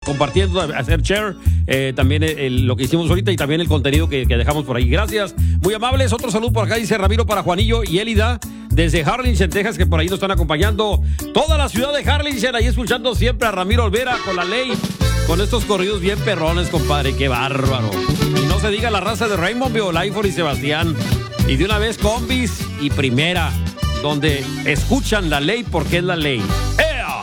compartiendo, hacer share también lo que hicimos ahorita y también el contenido que dejamos por ahí. Gracias, muy amables. Otro saludo por acá, dice Ramiro, para Juanillo y Elida, desde Harlingen, Texas, que por ahí nos están acompañando. Toda la ciudad de Harlingen, ahí escuchando siempre a Ramiro Olvera con la ley, con estos corridos bien perrones, compadre, qué bárbaro. Y no se diga la raza de Raymond, Violaifor y Sebastián. Y de una vez combis y primera, donde escuchan la ley porque es la ley.